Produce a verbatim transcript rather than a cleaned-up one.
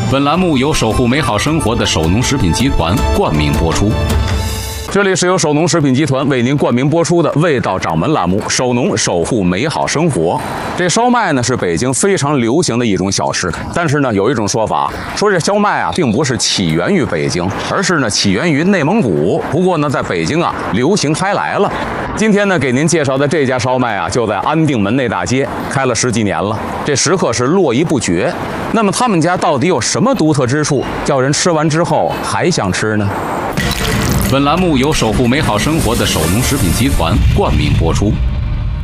本栏目由守护美好生活的守农食品集团冠名播出。这里是由守农食品集团为您冠名播出的味道掌门栏目，守农守护美好生活。这烧麦呢是北京非常流行的一种小吃，但是呢有一种说法说这烧麦啊并不是起源于北京，而是呢起源于内蒙古。不过呢在北京啊流行开来了。今天呢给您介绍的这家烧麦啊就在安定门内大街，开了十几年了，这食客是络绎不绝。那么他们家到底有什么独特之处，叫人吃完之后还想吃呢？本栏目由守护美好生活的守农食品集团冠名播出。